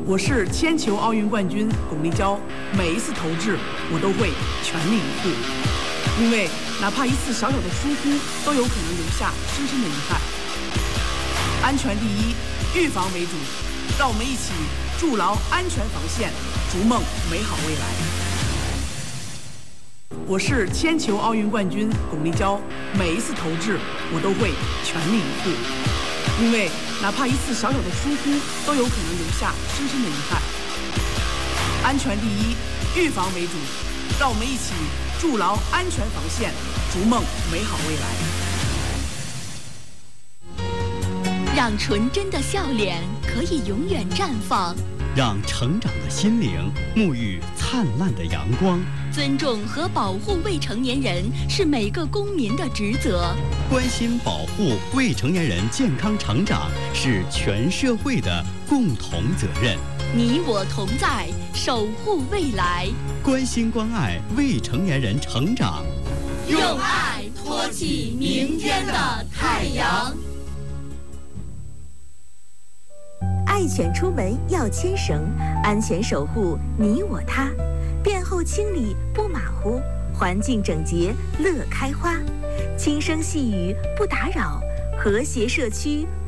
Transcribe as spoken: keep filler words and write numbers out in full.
我是铅球奥运冠军巩立姣，每一次投掷我都会全力以赴，因为哪怕一次小小的疏忽，都有可能留下深深的遗憾。安全第一，预防为主，让我们一起筑牢安全防线，逐梦美好未来。我是铅球奥运冠军巩立姣，每一次投掷我都会全力以赴，因为哪怕一次小小的疏忽，都有可能留下深深的遗憾。安全第一，预防为主，让我们一起筑牢安全防线，逐梦美好未来。 让纯真的笑脸可以永远绽放， 让成长的心灵沐浴灿烂的阳光。 尊重和保护未成年人是每个公民的职责， 关心保护未成年人健康成长是全社会的共同责任。 你我同在，守护未来， 关心关爱未成年人成长， 用爱托起明天的太阳。 爱犬出门要牵绳，安全守护你我他。便后清理不马虎，环境整洁乐开花。轻声细语不打扰，和谐社区